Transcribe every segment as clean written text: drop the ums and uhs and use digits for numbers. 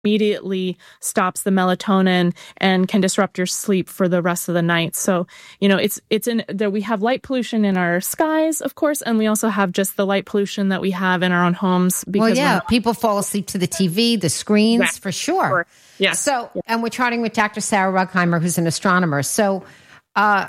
immediately stops the melatonin and can disrupt your sleep for the rest of the night. So, it's in there. We have light pollution in our skies, of course, and we also have just the light pollution that we have in our own homes. Because people fall asleep to the TV, the screens, for sure. Yeah. So, and we're chatting with Dr. Sarah Rugheimer, who's an astronomer. So, I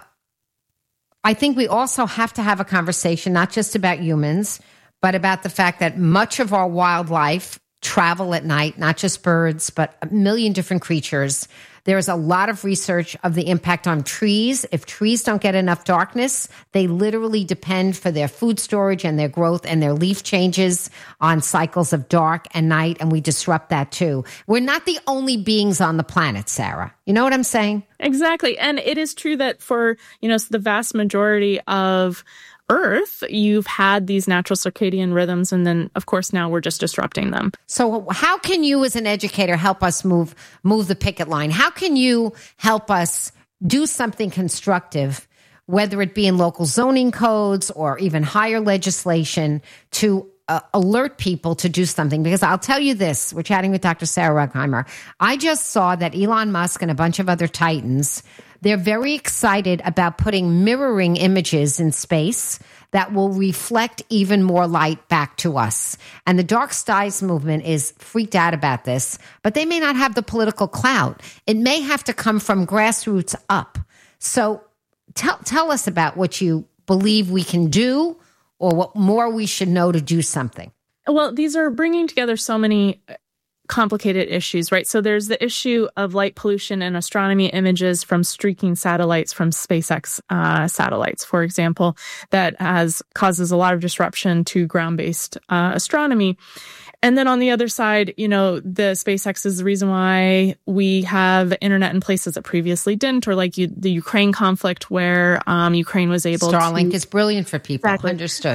think we also have to have a conversation, not just about humans, but about the fact that much of our wildlife travel at night, not just birds, but a million different creatures. There is a lot of research of the impact on trees. If trees don't get enough darkness, they literally depend for their food storage and their growth and their leaf changes on cycles of dark and night, and we disrupt that too. We're not the only beings on the planet, Sarah. You know what I'm saying? Exactly. And it is true that for, the vast majority of Earth, you've had these natural circadian rhythms, and then, of course, now we're just disrupting them. So how can you as an educator help us move the picket line? How can you help us do something constructive, whether it be in local zoning codes or even higher legislation, to alert people to do something? Because I'll tell you this, we're chatting with Dr. Sarah Rugheimer. I just saw that Elon Musk and a bunch of other titans, they're very excited about putting mirroring images in space that will reflect even more light back to us. And the Dark Skies movement is freaked out about this, but they may not have the political clout. It may have to come from grassroots up. So tell us about what you believe we can do, or what more we should know to do something. Well, these are bringing together so many complicated issues, right? So there's the issue of light pollution and astronomy images from streaking satellites from SpaceX satellites, for example, that causes a lot of disruption to ground-based astronomy. And then on the other side, the SpaceX is the reason why we have internet in places that previously didn't, or like the Ukraine conflict where Ukraine was able Starlink is brilliant for people. Exactly. Understood.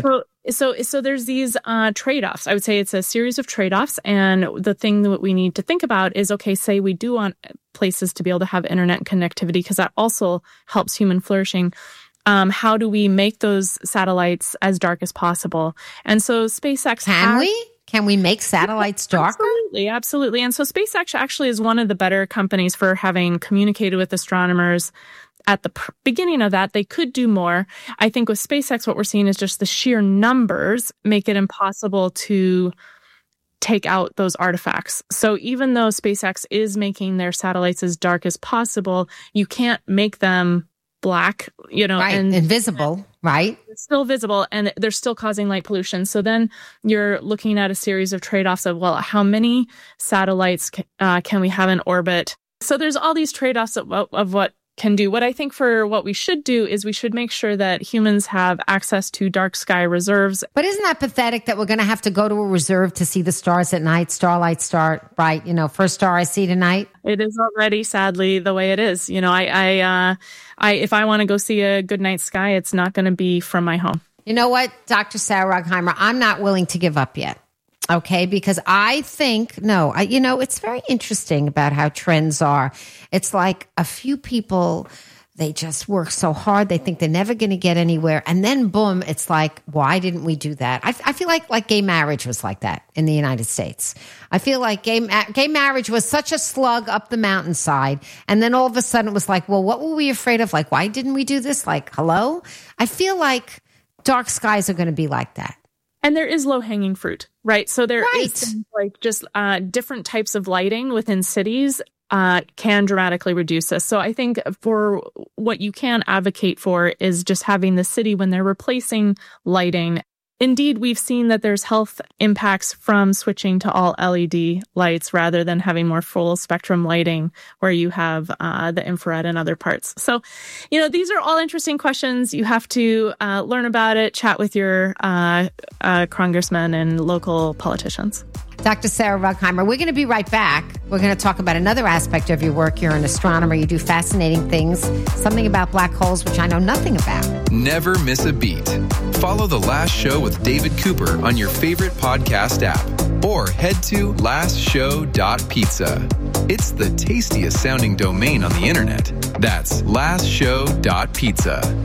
So there's these trade-offs. I would say it's a series of trade-offs. And the thing that we need to think about is, okay, say we do want places to be able to have internet connectivity, because that also helps human flourishing. How do we make those satellites as dark as possible? And so SpaceX Can we make satellites darker? Absolutely. And so SpaceX actually is one of the better companies for having communicated with astronomers at the beginning of that. They could do more. I think with SpaceX, what we're seeing is just the sheer numbers make it impossible to take out those artifacts. So even though SpaceX is making their satellites as dark as possible, you can't make them black, right, and invisible, right? It's still visible, and they're still causing light pollution. So then you're looking at a series of trade-offs of, well, how many satellites can we have in orbit? So there's all these trade-offs of what can do. What I think for what we should do is we should make sure that humans have access to dark sky reserves. But isn't that pathetic that we're going to have to go to a reserve to see the stars at night? Starlight start, right? First star I see tonight. It is already, sadly, the way it is. If I want to go see a good night sky, it's not going to be from my home. You know what, Dr. Sarah Rugheimer, I'm not willing to give up yet. Okay, because I think, it's very interesting about how trends are. It's like a few people, they just work so hard. They think they're never going to get anywhere. And then boom, it's like, why didn't we do that? I feel like gay marriage was like that in the United States. I feel like gay marriage was such a slug up the mountainside. And then all of a sudden it was like, well, what were we afraid of? Like, why didn't we do this? Like, hello? I feel like dark skies are going to be like that. And there is low-hanging fruit, right? So there is things like just different types of lighting within cities can dramatically reduce this. So I think for what you can advocate for is just having the city, when they're replacing lighting. Indeed, we've seen that there's health impacts from switching to all LED lights rather than having more full spectrum lighting where you have the infrared and other parts. So, these are all interesting questions. You have to learn about it, chat with your congressmen and local politicians. Dr. Sarah Rugheimer, we're going to be right back. We're going to talk about another aspect of your work. You're an astronomer. You do fascinating things, something about black holes, which I know nothing about. Never miss a beat. Follow The Last Show with David Cooper on your favorite podcast app, or head to lastshow.pizza. It's the tastiest sounding domain on the internet. That's lastshow.pizza.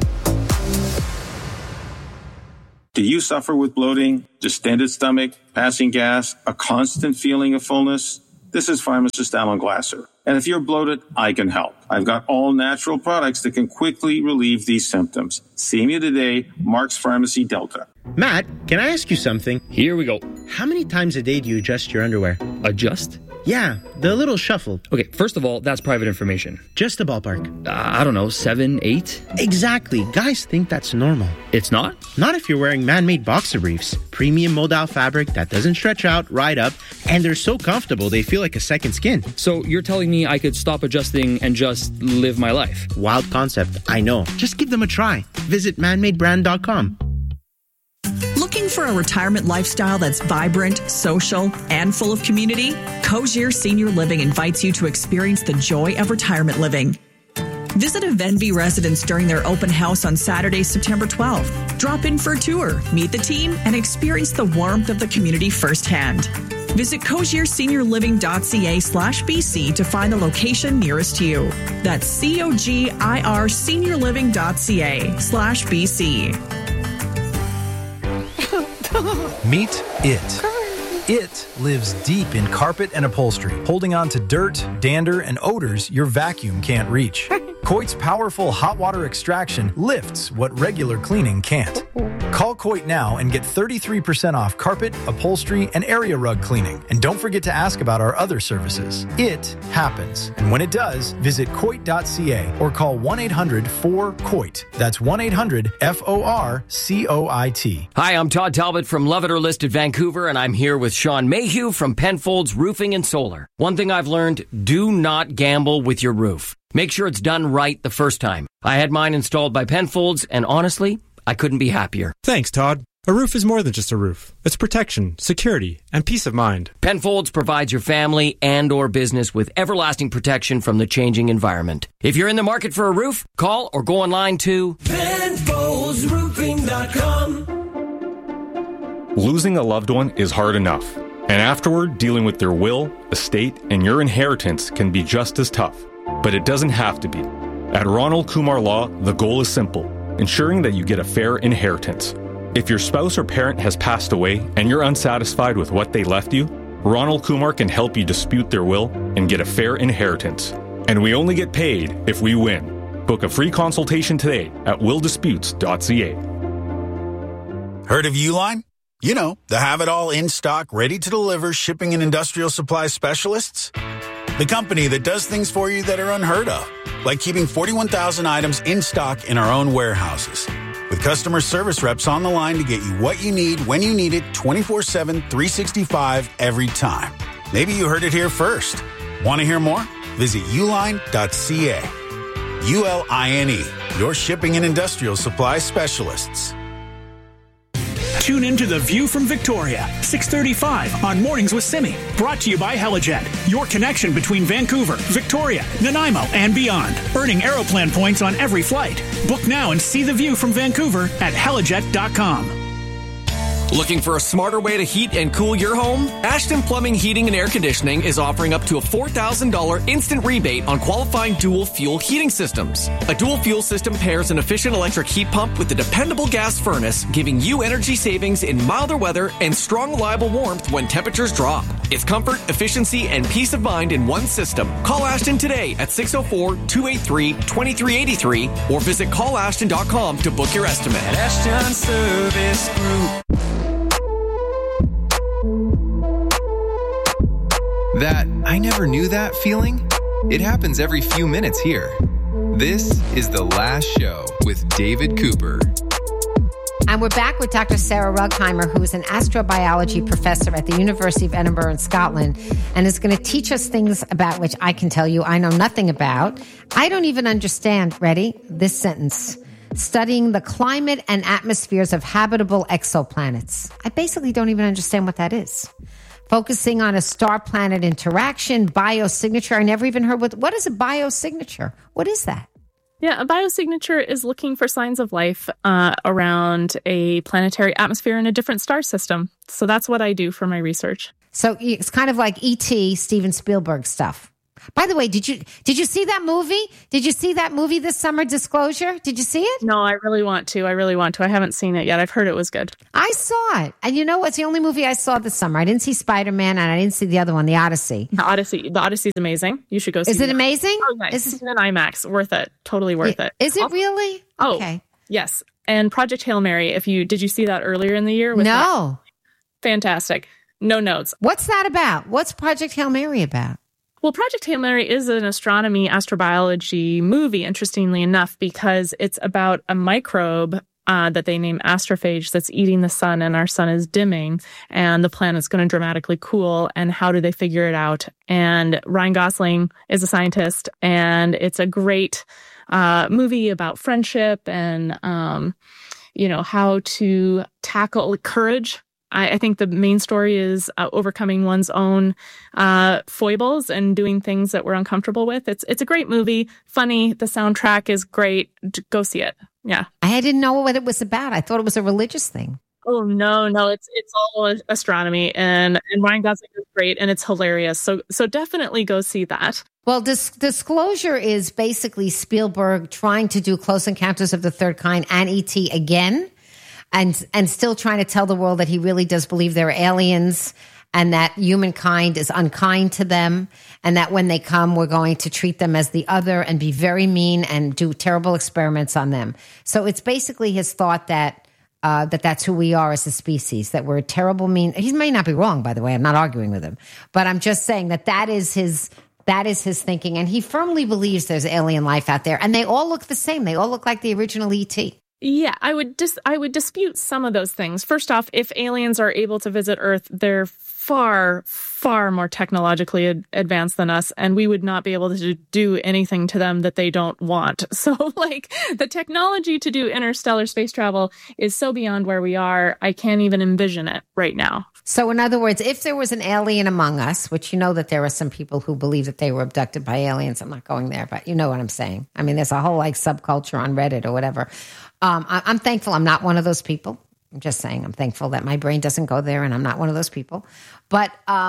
Do you suffer with bloating, distended stomach, passing gas, a constant feeling of fullness? This is pharmacist Alan Glasser. And if you're bloated, I can help. I've got all natural products that can quickly relieve these symptoms. See me today, Mark's Pharmacy Delta. Matt, can I ask you something? Here we go. How many times a day do you adjust your underwear? Adjust? Yeah, the little shuffle. Okay, first of all, that's private information. Just a ballpark. I don't know, 7, 8? Exactly. Guys think that's normal. It's not? Not if you're wearing man-made boxer briefs. Premium modal fabric that doesn't stretch out, right up, and they're so comfortable they feel like a second skin. So you're telling me I could stop adjusting and just live my life? Wild concept, I know. Just give them a try. Visit manmadebrand.com. Looking for a retirement lifestyle that's vibrant, social, and full of community? Cozier Senior Living invites you to experience the joy of retirement living. Visit a Venby residence during their open house on Saturday, September 12th. Drop in for a tour, meet the team, and experience the warmth of the community firsthand. Visit cozierSeniorLiving.ca/BC to find the location nearest to you. That's COGIR SeniorLiving.ca/BC. Meet it. It lives deep in carpet and upholstery, holding on to dirt, dander, and odors your vacuum can't reach. Coit's powerful hot water extraction lifts what regular cleaning can't. Call Coit now and get 33% off carpet, upholstery, and area rug cleaning. And don't forget to ask about our other services. It happens. And when it does, visit Coit.ca or call 1-800-4COIT. That's 1-800-FORCOIT. Hi, I'm Todd Talbot from Love It or List It Vancouver, and I'm here with Sean Mayhew from Penfolds Roofing and Solar. One thing I've learned, do not gamble with your roof. Make sure it's done right the first time. I had mine installed by Penfolds, and honestly, I couldn't be happier. Thanks, Todd. A roof is more than just a roof. It's protection, security, and peace of mind. Penfolds provides your family and or business with everlasting protection from the changing environment. If you're in the market for a roof, call or go online to PenfoldsRoofing.com. Losing a loved one is hard enough, and afterward, dealing with their will, estate, and your inheritance can be just as tough. But it doesn't have to be. At Ronald Kumar Law, the goal is simple: ensuring that you get a fair inheritance. If your spouse or parent has passed away and you're unsatisfied with what they left you, Ronald Kumar can help you dispute their will and get a fair inheritance. And we only get paid if we win. Book a free consultation today at willdisputes.ca. Heard of Uline? You know, the have-it-all in-stock, ready-to-deliver shipping and industrial supply specialists. The company that does things for you that are unheard of, like keeping 41,000 items in stock in our own warehouses, with customer service reps on the line to get you what you need when you need it 24/7, 365 every time. Maybe you heard it here first. Want to hear more? Visit uline.ca. ULINE, your shipping and industrial supply specialists. Tune into The View from Victoria, 6:35 on Mornings with Simi. Brought to you by Helijet, your connection between Vancouver, Victoria, Nanaimo, and beyond. Earning Aeroplan points on every flight. Book now and see the view from Vancouver at helijet.com. Looking for a smarter way to heat and cool your home? Ashton Plumbing, Heating and Air Conditioning is offering up to a $4,000 instant rebate on qualifying dual fuel heating systems. A dual fuel system pairs an efficient electric heat pump with a dependable gas furnace, giving you energy savings in milder weather and strong, reliable warmth when temperatures drop. It's comfort, efficiency, and peace of mind in one system. Call Ashton today at 604-283-2383 or visit callashton.com to book your estimate. At Ashton Service Group. That I never knew that feeling? It happens every few minutes here. This is The Last Show with David Cooper. And we're back with Dr. Sarah Rugheimer, who is an astrobiology professor at the University of Edinburgh in Scotland, and is going to teach us things about which I can tell you I know nothing about. I don't even understand, ready, this sentence. Studying the climate and atmospheres of habitable exoplanets. I basically don't even understand what that is. Focusing on a star-planet interaction, biosignature. I never even heard what is a biosignature? What is that? Yeah, a biosignature is looking for signs of life around a planetary atmosphere in a different star system. So that's what I do for my research. So it's kind of like E.T., Steven Spielberg stuff. By the way, did you see that movie? Did you see that movie this summer, Disclosure? Did you see it? No, I really want to. I haven't seen it yet. I've heard it was good. I saw it. And you know what's the only movie I saw this summer? I didn't see Spider-Man and I didn't see the other one, The Odyssey. The Odyssey is amazing. You should go see it. Is it amazing? Oh, nice. Is it in IMAX? Worth it. Totally worth it. Is it really? Oh, okay. Yes. And Project Hail Mary, did you see that earlier in the year? No. Fantastic. No notes. What's that about? What's Project Hail Mary about? Well, Project Hail Mary is an astronomy, astrobiology movie, interestingly enough, because it's about a microbe that they name astrophage that's eating the sun, and our sun is dimming and the planet's going to dramatically cool. And how do they figure it out? And Ryan Gosling is a scientist, and it's a great movie about friendship and, how to tackle courage. I think the main story is overcoming one's own foibles and doing things that we're uncomfortable with. It's a great movie, funny. The soundtrack is great. Go see it. Yeah. I didn't know what it was about. I thought it was a religious thing. Oh, no, it's all astronomy, and Ryan Gosling is great, and it's hilarious. So definitely go see that. Well, Disclosure is basically Spielberg trying to do Close Encounters of the Third Kind and E.T. again. And still trying to tell the world that he really does believe they're aliens and that humankind is unkind to them and that when they come, we're going to treat them as the other and be very mean and do terrible experiments on them. So it's basically his thought that that's who we are as a species, that we're terrible, mean. He may not be wrong, by the way. I'm not arguing with him. But I'm just saying that is his thinking. And he firmly believes there's alien life out there. And they all look the same. They all look like the original E.T. Yeah, I would dispute some of those things. First off, if aliens are able to visit Earth, they're far, far more technologically advanced than us, and we would not be able to do anything to them that they don't want. So, the technology to do interstellar space travel is so beyond where we are, I can't even envision it right now. So, in other words, if there was an alien among us, which you know that there are some people who believe that they were abducted by aliens. I'm not going there, but you know what I'm saying. I mean, there's a whole subculture on Reddit or whatever. I'm thankful I'm not one of those people. I'm just saying I'm thankful that my brain doesn't go there and I'm not one of those people. But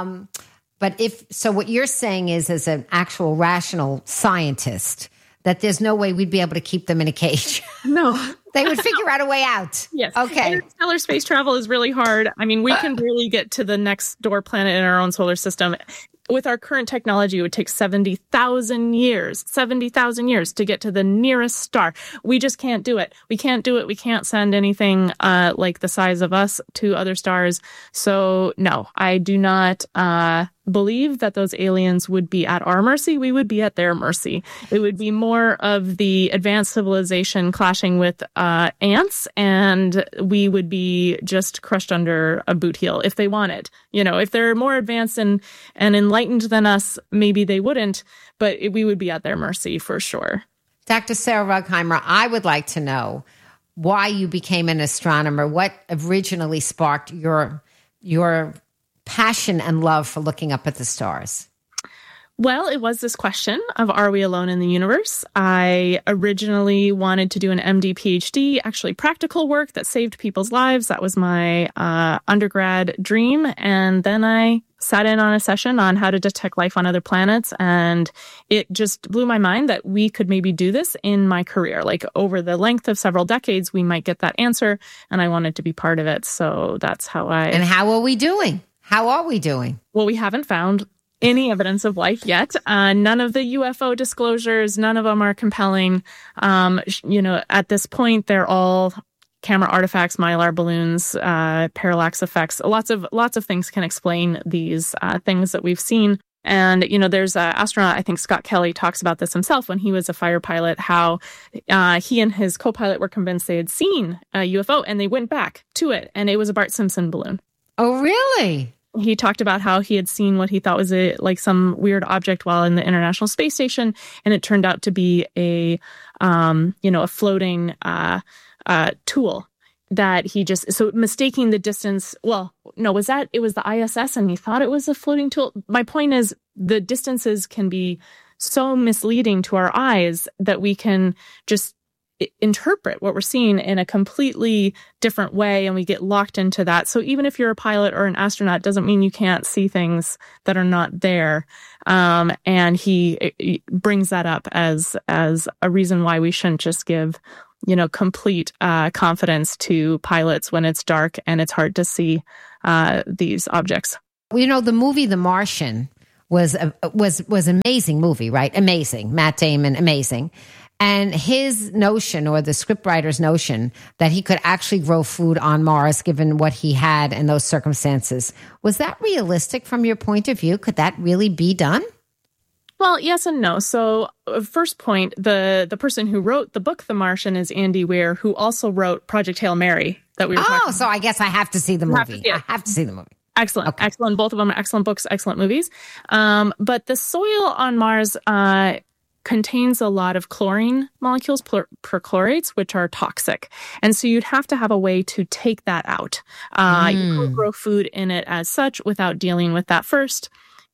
what you're saying is, as an actual rational scientist, that there's no way we'd be able to keep them in a cage. No. They would figure out a way out. Yes. Okay. Interstellar space travel is really hard. I mean, we can really get to the next door planet in our own solar system. With our current technology, it would take 70,000 years to get to the nearest star. We just can't do it. We can't do it. We can't send anything like the size of us to other stars. So, no, I do not believe that those aliens would be at our mercy. We would be at their mercy. It would be more of the advanced civilization clashing with ants, and we would be just crushed under a boot heel if they wanted. If they're more advanced and enlightened than us, maybe they wouldn't, but we would be at their mercy for sure. Dr. Sarah Rugheimer, I would like to know why you became an astronomer. What originally sparked your passion and love for looking up at the stars? Well, it was this question of, are we alone in the universe? I originally wanted to do an MD, PhD, actually practical work that saved people's lives. That was my undergrad dream. And then I sat in on a session on how to detect life on other planets. And it just blew my mind that we could maybe do this in my career. Over the length of several decades, we might get that answer. And I wanted to be part of it. So that's how And how are we doing? How are we doing? Well, we haven't found any evidence of life yet. None of the UFO disclosures, none of them are compelling. At this point, they're all camera artifacts, mylar balloons, parallax effects. Lots of things can explain these things that we've seen. And, there's an astronaut, I think Scott Kelly talks about this himself when he was a fighter pilot, how he and his co-pilot were convinced they had seen a UFO and they went back to it. And it was a Bart Simpson balloon. Oh, really? He talked about how he had seen what he thought was some weird object while in the International Space Station, and it turned out to be a floating tool that he mistaking the distance. Well, no, it was the ISS, and he thought it was a floating tool. My point is, the distances can be so misleading to our eyes that we can just interpret what we're seeing in a completely different way, and we get locked into that. So even if you're a pilot or an astronaut, doesn't mean you can't see things that are not there. And he brings that up as a reason why we shouldn't just give, complete confidence to pilots when it's dark and it's hard to see these objects. The movie The Martian was amazing movie, right? Amazing. Matt Damon, amazing. And his notion, or the scriptwriter's notion, that he could actually grow food on Mars given what he had in those circumstances, was that realistic from your point of view? Could that really be done? Well, yes and no. So first point, the person who wrote the book The Martian is Andy Weir, who also wrote Project Hail Mary that we were talking about. So I guess I have to see the movie. I have to see the movie. Excellent. Okay. Excellent. Both of them are excellent books, excellent movies. But the soil on Mars contains a lot of chlorine molecules, perchlorates, which are toxic. And so you'd have to have a way to take that out. You could grow food in it as such without dealing with that first.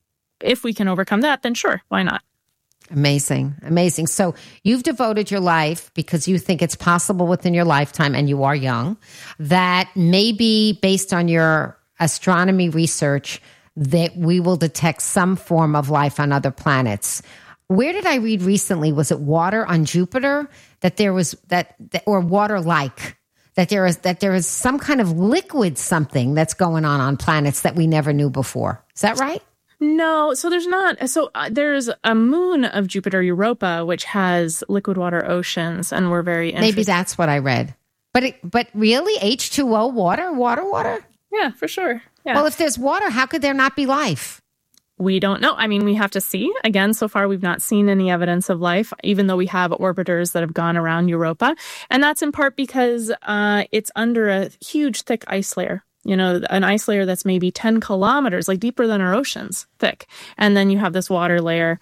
If we can overcome that, then sure, why not? Amazing. Amazing. So you've devoted your life, because you think it's possible within your lifetime, and you are young, that maybe based on your astronomy research, that we will detect some form of life on other planets. Where did I read recently? Was it water on Jupiter? That there was or water-like, that there is some kind of liquid something that's going on planets that we never knew before. Is that right? No, so there's not. So there's a moon of Jupiter, Europa, which has liquid water oceans, and we're very interested. Maybe that's what I read. But really, H2O, water? Yeah, for sure. Yeah. Well, if there's water, how could there not be life? We don't know. I mean, we have to see. Again, so far, we've not seen any evidence of life, even though we have orbiters that have gone around Europa. And that's in part because it's under a huge, thick ice layer. An ice layer that's maybe 10 kilometers, like deeper than our oceans, thick. And then you have this water layer.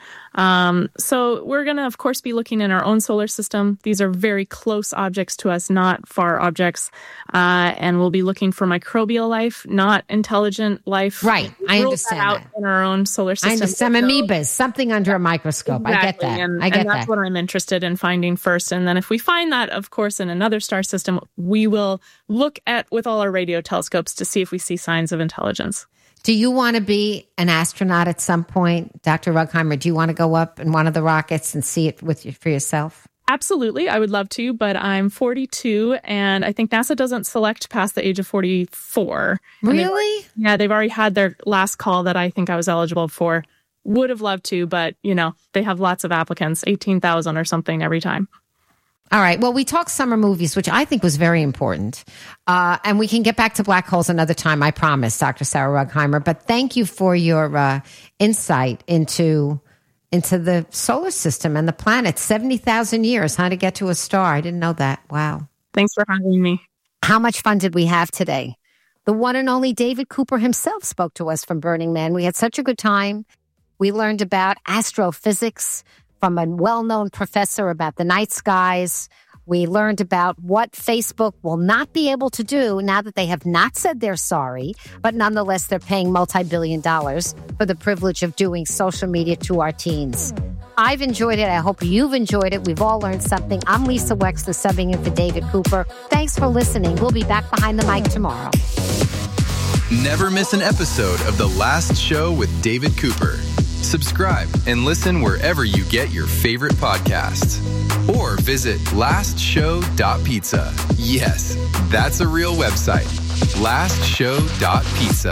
So we're going to, of course, be looking in our own solar system. These are very close objects to us, not far objects. And we'll be looking for microbial life, not intelligent life. Right. I understand that. In our own solar system. I understand. Amoebas, something under a microscope. Exactly. I get that. And that's what I'm interested in finding first. And then if we find that, of course, in another star system, we will look at with all our radio telescopes to see if we see signs of intelligence. Do you want to be an astronaut at some point, Dr. Rugheimer? Do you want to go up in one of the rockets and see it for yourself? Absolutely. I would love to, but I'm 42, and I think NASA doesn't select past the age of 44. Really? They've already had their last call that I think I was eligible for. Would have loved to, but, they have lots of applicants, 18,000 or something every time. All right. Well, we talked summer movies, which I think was very important. And we can get back to black holes another time, I promise, Dr. Sarah Rugheimer. But thank you for your insight into the solar system and the planet. 70,000 years, how to get to a star. I didn't know that. Wow. Thanks for having me. How much fun did we have today? The one and only David Cooper himself spoke to us from Burning Man. We had such a good time. We learned about astrophysics from a well-known professor about the night skies. We learned about what Facebook will not be able to do now that they have not said they're sorry, but nonetheless, they're paying multi-billion dollars for the privilege of doing social media to our teens. I've enjoyed it. I hope you've enjoyed it. We've all learned something. I'm Lisa Wexler, subbing in for David Cooper. Thanks for listening. We'll be back behind the mic tomorrow. Never miss an episode of The Last Show with David Cooper. Subscribe and listen wherever you get your favorite podcasts. Or visit lastshow.pizza. Yes, that's a real website. lastshow.pizza.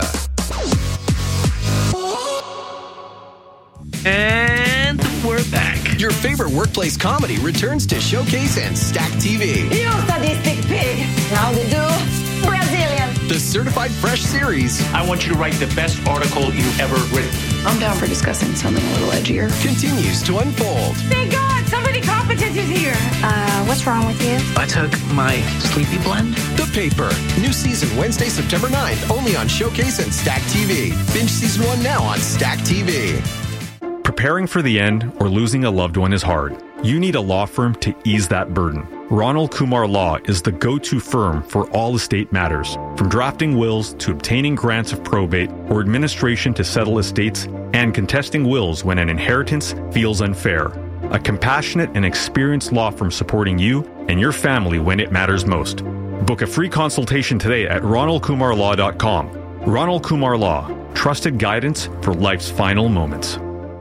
And we're back. Your favorite workplace comedy returns to Showcase and Stack TV. You sadistic pig. How do you do? Brazilian. The Certified Fresh series. I want you to write the best article you've ever written. I'm down for discussing something a little edgier. Continues to unfold. Thank God, somebody competent is here. What's wrong with you? I took my sleepy blend. The Paper. New season Wednesday, September 9th, only on Showcase and Stack TV. Binge season 1 now on Stack TV. Preparing for the end or losing a loved one is hard. You need a law firm to ease that burden. Ronald Kumar Law is the go-to firm for all estate matters, from drafting wills to obtaining grants of probate or administration to settle estates and contesting wills when an inheritance feels unfair. A compassionate and experienced law firm supporting you and your family when it matters most. Book a free consultation today at ronaldkumarlaw.com. Ronald Kumar Law. Trusted guidance for life's final moments.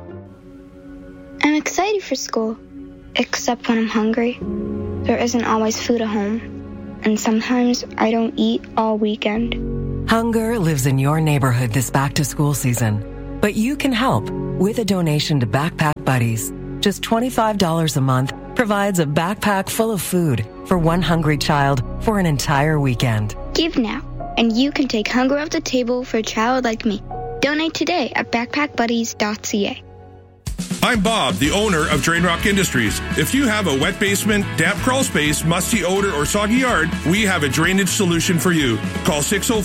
I'm excited for school, except when I'm hungry. There isn't always food at home, and sometimes I don't eat all weekend. Hunger lives in your neighborhood this back-to-school season, but you can help with a donation to Backpack Buddies. Just $25 a month provides a backpack full of food for one hungry child for an entire weekend. Give now, and you can take hunger off the table for a child like me. Donate today at backpackbuddies.ca. I'm Bob, the owner of Drain Rock Industries. If you have a wet basement, damp crawl space, musty odor, or soggy yard, we have a drainage solution for you. Call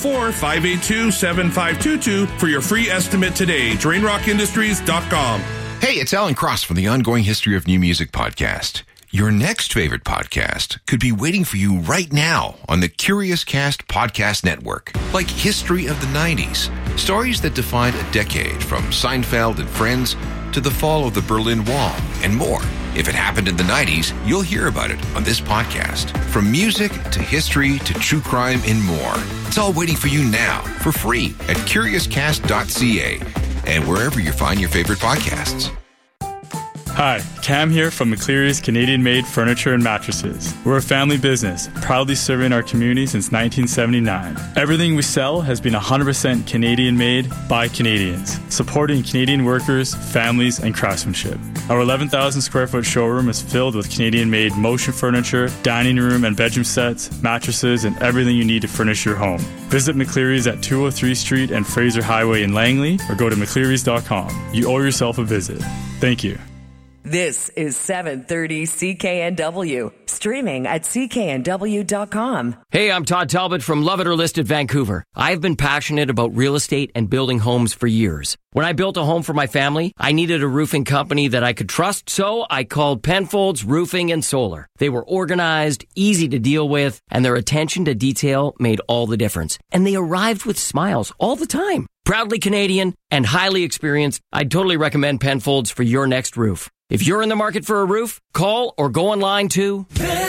604-582-7522 for your free estimate today. DrainRockIndustries.com. Hey, it's Alan Cross from the Ongoing History of New Music podcast. Your next favorite podcast could be waiting for you right now on the Curious Cast podcast network, like History of the 90s, stories that defined a decade from Seinfeld and Friends to the fall of the Berlin Wall, and more. If it happened in the 90s, you'll hear about it on this podcast. From music to history to true crime and more. It's all waiting for you now for free at CuriousCast.ca and wherever you find your favorite podcasts. Hi, Cam here from McCleary's Canadian-made furniture and mattresses. We're a family business, proudly serving our community since 1979. Everything we sell has been 100% Canadian-made by Canadians, supporting Canadian workers, families, and craftsmanship. Our 11,000 square foot showroom is filled with Canadian-made motion furniture, dining room and bedroom sets, mattresses, and everything you need to furnish your home. Visit McCleary's at 203 Street and Fraser Highway in Langley, or go to mcclearys.com. You owe yourself a visit. Thank you. This is 730 CKNW, streaming at cknw.com. Hey, I'm Todd Talbot from Love It or List It Vancouver. I've been passionate about real estate and building homes for years. When I built a home for my family, I needed a roofing company that I could trust, so I called Penfolds Roofing and Solar. They were organized, easy to deal with, and their attention to detail made all the difference. And they arrived with smiles all the time. Proudly Canadian and highly experienced, I'd totally recommend Penfolds for your next roof. If you're in the market for a roof, call or go online to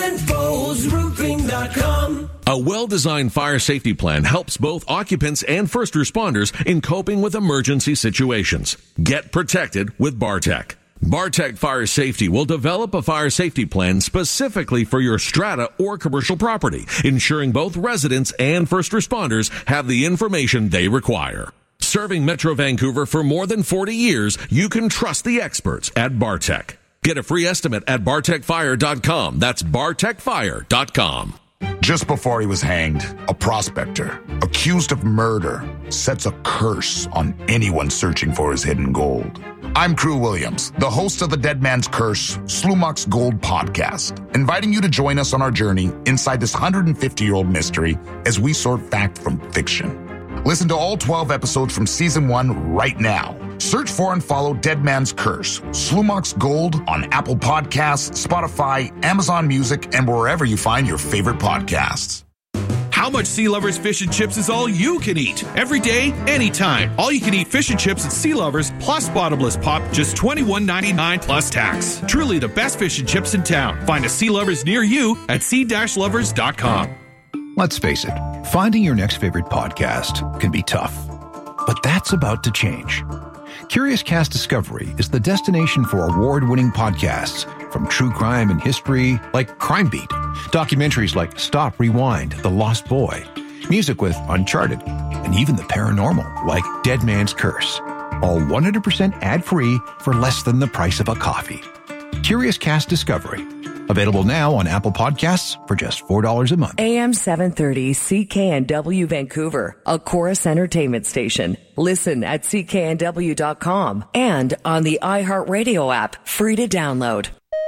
PenfoldsRoofing.com. A well-designed fire safety plan helps both occupants and first responders in coping with emergency situations. Get protected with Bartec. Bartec Fire Safety will develop a fire safety plan specifically for your strata or commercial property, ensuring both residents and first responders have the information they require. Serving Metro Vancouver for more than 40 years, you can trust the experts at Bartec. Get a free estimate at bartecfire.com. That's bartecfire.com. Just before he was hanged, a prospector, accused of murder, sets a curse on anyone searching for his hidden gold. I'm Crew Williams, the host of the Dead Man's Curse, Slumach's Gold podcast, inviting you to join us on our journey inside this 150-year-old mystery as we sort fact from fiction. Listen to all 12 episodes from Season 1 right now. Search for and follow Dead Man's Curse, Slumach's Gold on Apple Podcasts, Spotify, Amazon Music, and wherever you find your favorite podcasts. How much Sea Lovers fish and chips is all you can eat? Every day, anytime. All you can eat fish and chips at Sea Lovers plus bottomless pop, just $21.99 plus tax. Truly the best fish and chips in town. Find a Sea Lovers near you at sea-lovers.com. Let's face it, finding your next favorite podcast can be tough. But that's about to change. Curious Cast Discovery is the destination for award-winning podcasts from true crime and history like Crime Beat, documentaries like Stop, Rewind, The Lost Boy, music with Uncharted, and even the paranormal like Dead Man's Curse. All 100% ad-free for less than the price of a coffee. Curious Cast Discovery. Available now on Apple Podcasts for just $4 a month. AM 730 CKNW Vancouver, a Chorus Entertainment station. Listen at cknw.com and on the iHeartRadio app, free to download.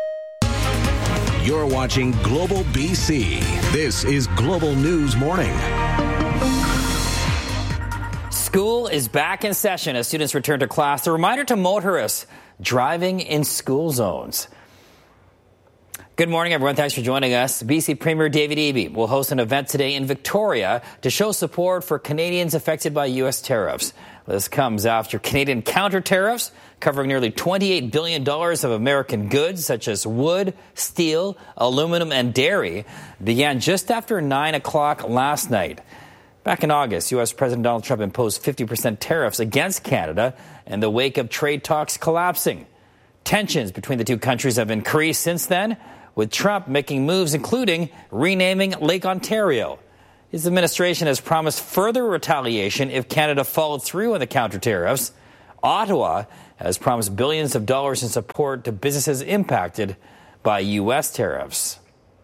You're watching Global BC. This is Global News Morning. School is back in session as students return to class. A reminder to motorists driving in school zones. Good morning, everyone. Thanks for joining us. BC Premier David Eby will host an event today in Victoria to show support for Canadians affected by U.S. tariffs. This comes after Canadian counter tariffs covering nearly $28 billion of American goods, such as wood, steel, aluminum, and dairy, began just after 9 o'clock last night. Back in August, U.S. President Donald Trump imposed 50% tariffs against Canada in the wake of trade talks collapsing. Tensions between the two countries have increased since then, with Trump making moves including renaming Lake Ontario. His administration has promised further retaliation if Canada followed through on the counter tariffs. Ottawa has promised billions of dollars in support to businesses impacted by U.S. tariffs.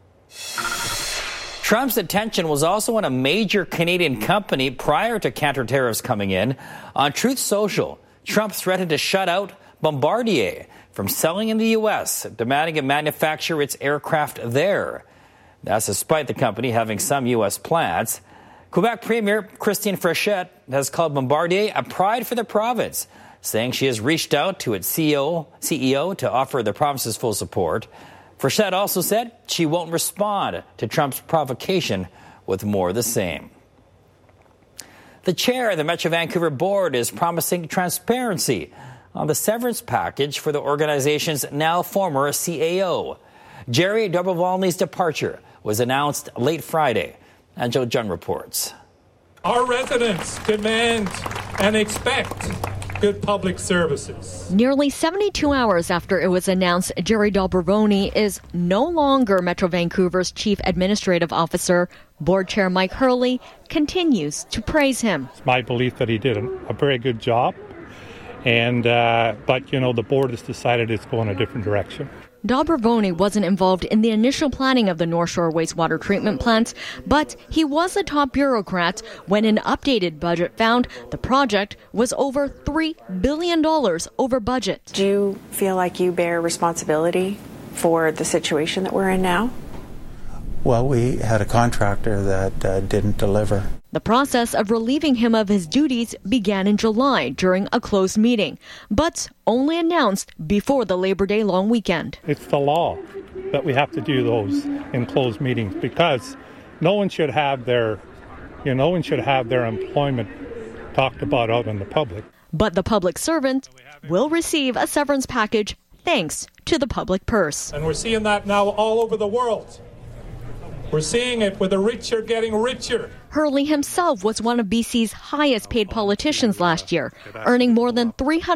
Trump's attention was also on a major Canadian company prior to counter tariffs coming in. On Truth Social, Trump threatened to shut out Bombardier from selling in the U.S., demanding it manufacture its aircraft there. That's despite the company having some U.S. plants. Quebec Premier Christine Frechette has called Bombardier a pride for the province, saying she has reached out to its CEO to offer the province's full support. Frechette also said she won't respond to Trump's provocation with more of the same. The chair of the Metro Vancouver board is promising transparency on the severance package for the organization's now former CAO. Jerry Dobrovolny's departure was announced late Friday. Angelo Jung reports. Our residents demand and expect good public services. Nearly 72 hours after it was announced Jerry Dobrovolny is no longer Metro Vancouver's chief administrative officer, board chair Mike Hurley continues to praise him. It's my belief that he did a very good job. But the board has decided it's going a different direction. Dobrovolny wasn't involved in the initial planning of the North Shore wastewater treatment plant, but he was a top bureaucrat when an updated budget found the project was over $3 billion over budget. Do you feel like you bear responsibility for the situation that we're in now? Well, we had a contractor that didn't deliver. The process of relieving him of his duties began in July during a closed meeting, but only announced before the Labor Day long weekend. It's the law that we have to do those in closed meetings because no one should have their employment talked about out in the public. But the public servant will receive a severance package thanks to the public purse. And we're seeing that now all over the world. We're seeing it with the rich are getting richer. Hurley himself was one of BC's highest paid politicians last year, earning more than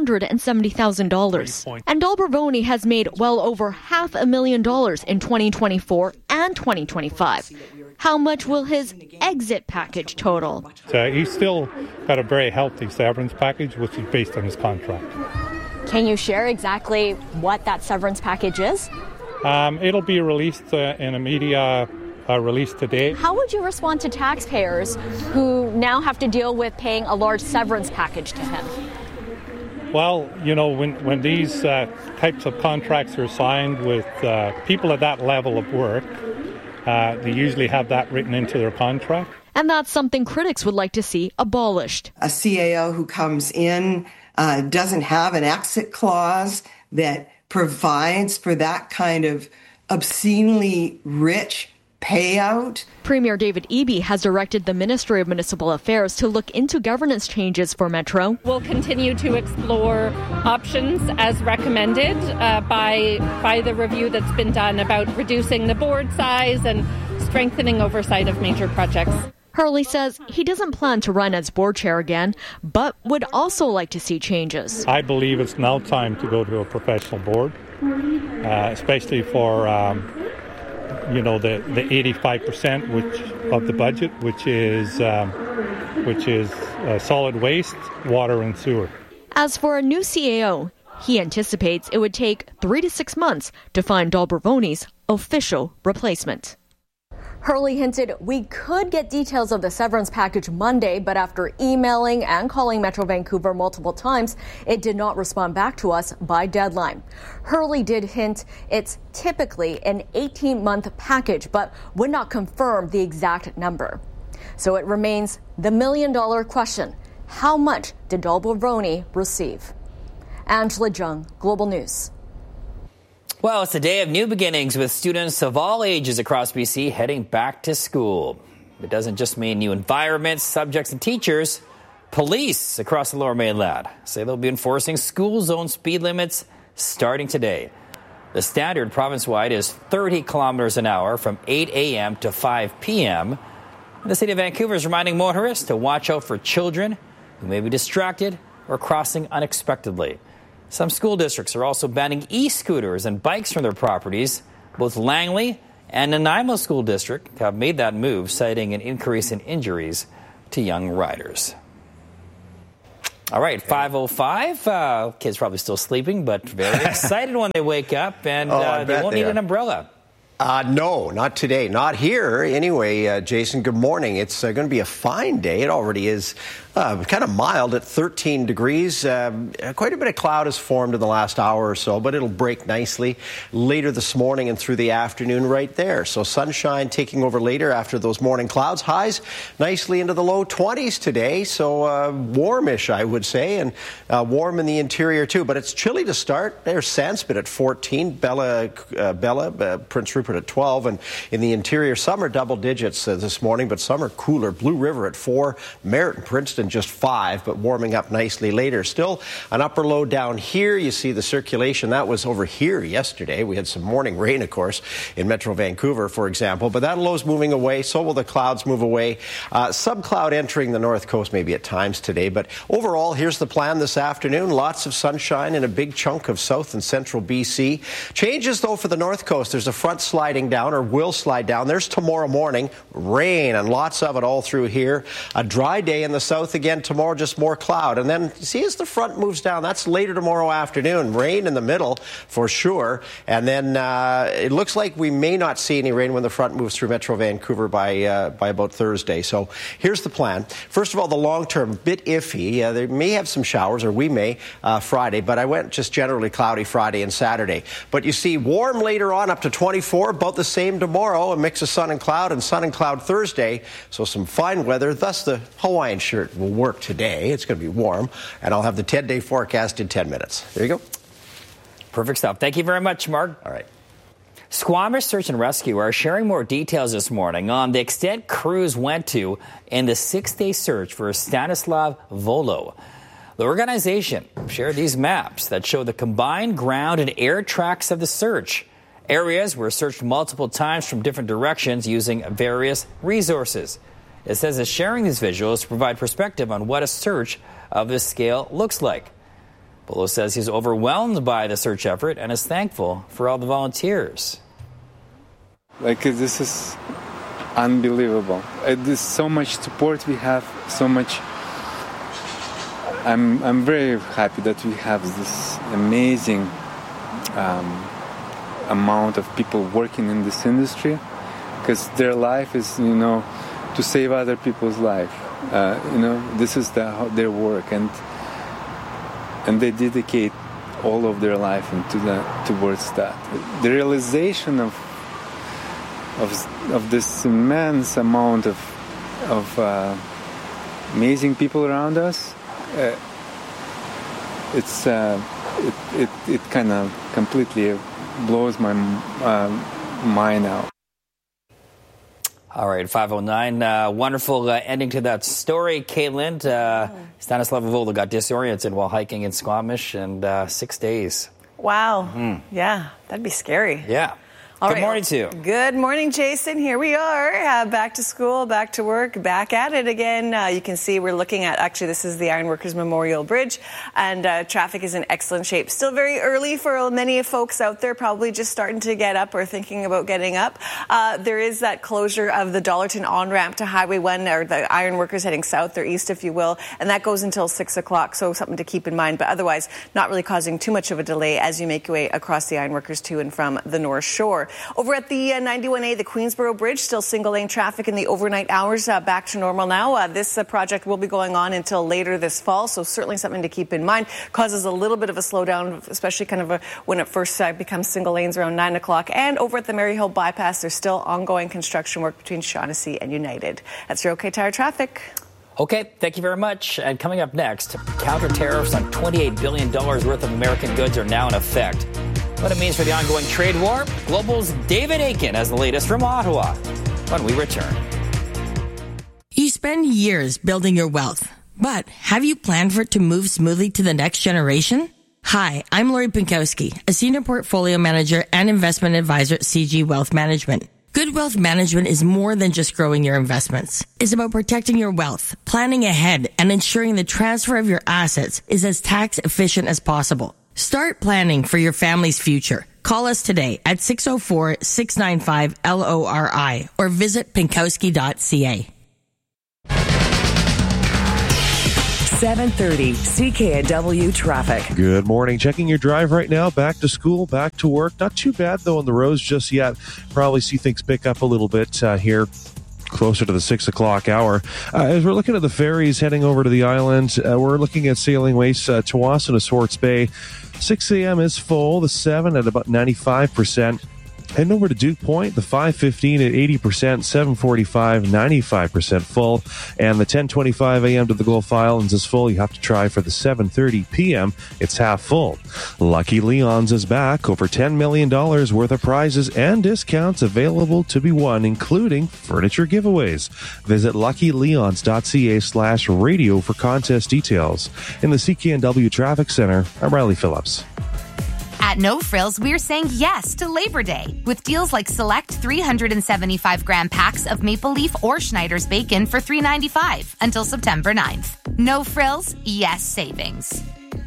$370,000. And Dobrovolny has made well over $500,000 in 2024 and 2025. How much will his exit package total? He's still got a very healthy severance package, which is based on his contract. Can you share exactly what that severance package is? It'll be released in a media release today. How would you respond to taxpayers who now have to deal with paying a large severance package to him? Well, when these types of contracts are signed with people at that level of work, they usually have that written into their contract. And that's something critics would like to see abolished. A CAO who comes in doesn't have an exit clause that provides for that kind of obscenely rich payout. Premier David Eby has directed the Ministry of Municipal Affairs to look into governance changes for Metro. We'll continue to explore options as recommended by the review that's been done about reducing the board size and strengthening oversight of major projects. Hurley says he doesn't plan to run as board chair again, but would also like to see changes. I believe it's now time to go to a professional board, especially for the 85% of the budget, which is solid waste, water, and sewer. As for a new CAO, he anticipates it would take 3 to 6 months to find Dobrovolny's official replacement. Hurley hinted we could get details of the severance package Monday, but after emailing and calling Metro Vancouver multiple times, it did not respond back to us by deadline. Hurley did hint it's typically an 18-month package, but would not confirm the exact number. So it remains the million-dollar question. How much did Dobrovolny receive? Angela Jung, Global News. Well, it's a day of new beginnings with students of all ages across BC heading back to school. It doesn't just mean new environments, subjects, and teachers. Police across the Lower Mainland say they'll be enforcing school zone speed limits starting today. The standard province-wide is 30 kilometers an hour from 8 a.m. to 5 p.m. The City of Vancouver is reminding motorists to watch out for children who may be distracted or crossing unexpectedly. Some school districts are also banning e-scooters and bikes from their properties. Both Langley and Nanaimo School District have made that move, citing an increase in injuries to young riders. All right, 5:05. Kids probably still sleeping, but very excited when they wake up, and they won't need an umbrella. No, not today. Not here. Anyway, Jason, good morning. It's going to be a fine day. It already is kind of mild at 13 degrees. Quite a bit of cloud has formed in the last hour or so, but it'll break nicely later this morning and through the afternoon right there. So sunshine taking over later after those morning clouds. Highs nicely into the low 20s today. So warmish, I would say, and warm in the interior too. But it's chilly to start. There's Sandspit at 14, Bella, Prince Rupert at 12, and in the interior, some are double digits this morning, but some are cooler. Blue River at 4, Merritt and Princeton just 5, but warming up nicely later. Still an upper low down here. You see the circulation. That was over here yesterday. We had some morning rain, of course, in Metro Vancouver, for example, but that low's moving away. So will the clouds move away. Subcloud entering the north coast maybe at times today, but overall, here's the plan this afternoon. Lots of sunshine in a big chunk of south and central BC. Changes, though, for the north coast. There's a front sliding down, or will slide down. There's tomorrow morning. Rain, and lots of it all through here. A dry day in the south again tomorrow, just more cloud. And then, see, as the front moves down, that's later tomorrow afternoon. Rain in the middle, for sure. And then it looks like we may not see any rain when the front moves through Metro Vancouver by about Thursday. So here's the plan. First of all, the long term, bit iffy. They may have some showers, or we may, Friday, but I went just generally cloudy Friday and Saturday. But you see, warm later on, up to 24, about the same tomorrow, a mix of sun and cloud Thursday. So some fine weather, thus the Hawaiian shirt will work today. It's going to be warm, and I'll have the 10-day forecast in 10 minutes. There you go. Perfect stuff. Thank you very much, Mark. All right. Squamish Search and Rescue are sharing more details this morning on the extent crews went to in the 6-day search for Stanislav Volo. The organization shared these maps that show the combined ground and air tracks of the search. Areas were searched multiple times from different directions using various resources. It says that sharing these visuals to provide perspective on what a search of this scale looks like. Volo says he's overwhelmed by the search effort and is thankful for all the volunteers. This is unbelievable. There's so much support we have, so much. I'm very happy that we have this amazing amount of people working in this industry, because their life is, to save other people's life. This is their work, and they dedicate all of their life towards that. The realization of this immense amount of amazing people around us, it kind of completely blows my mind out. All right, 5:09. Wonderful ending to that story, Caitlin. Stanislav Volo got disoriented while hiking in Squamish, and 6 days. Wow. Mm-hmm. Yeah, that'd be scary. Yeah. Good morning to you. Good morning, Jason. Here we are, back to school, back to work, back at it again. You can see we're looking at, actually, this is the Ironworkers Memorial Bridge, and traffic is in excellent shape. Still very early for many folks out there, probably just starting to get up or thinking about getting up. There is that closure of the Dollarton on-ramp to Highway 1, or the Ironworkers heading south or east, if you will, and that goes until 6 o'clock, so something to keep in mind. But otherwise, not really causing too much of a delay as you make your way across the Ironworkers to and from the North Shore. Over at the 91A, the Queensboro Bridge, still single-lane traffic in the overnight hours, back to normal now. This project will be going on until later this fall, so certainly something to keep in mind. Causes a little bit of a slowdown, especially when it first becomes single lanes around 9 o'clock. And over at the Maryhill Bypass, there's still ongoing construction work between Shaughnessy and United. That's your OK Tire traffic. Okay, thank you very much. And coming up next, counter tariffs on $28 billion worth of American goods are now in effect. what it means for the ongoing trade war. Global's David Aiken has the latest from Ottawa when we return. You spend years building your wealth, but have you planned for it to move smoothly to the next generation? Hi, I'm Lori Pinkowski, a senior portfolio manager and investment advisor at CG Wealth Management. Good wealth management is more than just growing your investments. It's about protecting your wealth, planning ahead, and ensuring the transfer of your assets is as tax efficient as possible. Start planning for your family's future. Call us today at 604-695-LORI or visit pinkowski.ca. 7:30 CKNW traffic. Good morning. Checking your drive right now. Back to school, back to work. Not too bad, though, on the roads just yet. Probably see things pick up a little bit here closer to the 6 o'clock hour. As we're looking at the ferries heading over to the island, we're looking at sailing ways Tsawwassen to Swartz Bay. 6 a.m. is full. The 7 at about 95%. Heading over to Duke Point, the 5:15 at 80%, 7:45, 95% full. And the 10:25 a.m. to the Gulf Islands is full. You have to try for the 7:30 p.m. It's half full. Lucky Leon's is back. Over $10 million worth of prizes and discounts available to be won, including furniture giveaways. Visit luckyleons.ca/radio for contest details. In the CKNW Traffic Center, I'm Riley Phillips. At No Frills, we're saying yes to Labor Day with deals like select 375-gram packs of Maple Leaf or Schneider's bacon for $3.95 until September 9th. No Frills, yes savings.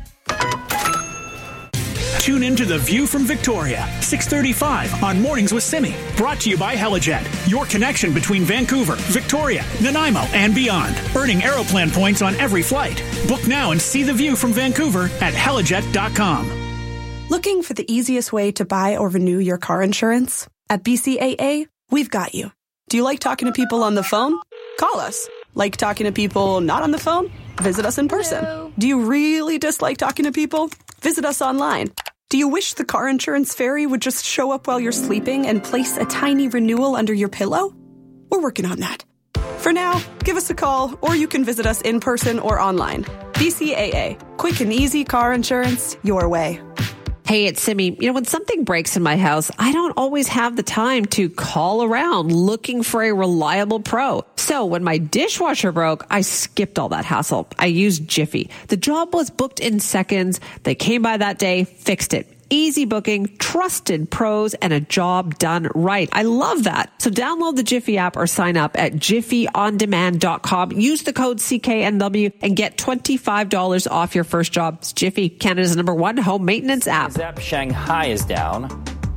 Tune in to The View from Victoria, 6:35 on Mornings with Simi. Brought to you by Helijet, your connection between Vancouver, Victoria, Nanaimo, and beyond. Earning Aeroplan points on every flight. Book now and see the view from Vancouver at helijet.com. Looking for the easiest way to buy or renew your car insurance? At BCAA, we've got you. Do you like talking to people on the phone? Call us. Like talking to people not on the phone? Visit us in person. Hello. Do you really dislike talking to people? Visit us online. Do you wish the car insurance fairy would just show up while you're sleeping and place a tiny renewal under your pillow? We're working on that. For now, give us a call or you can visit us in person or online. BCAA. Quick and easy car insurance your way. Hey, it's Simi. When something breaks in my house, I don't always have the time to call around looking for a reliable pro. So when my dishwasher broke, I skipped all that hassle. I used Jiffy. The job was booked in seconds. They came by that day, fixed it. Easy booking, trusted pros, and a job done right. I love that. So download the Jiffy app or sign up at jiffyondemand.com. Use the code CKNW and get $25 off your first job. It's Jiffy, Canada's #1 home maintenance app. Shanghai is down.